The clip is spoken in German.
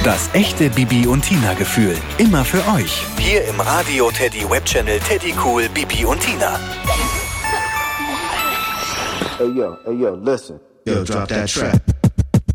Das echte Bibi und Tina Gefühl. Immer für euch. Hier im Radio Teddy Webchannel Teddy Cool Bibi und Tina. Hey yo, listen. Yo, drop that track.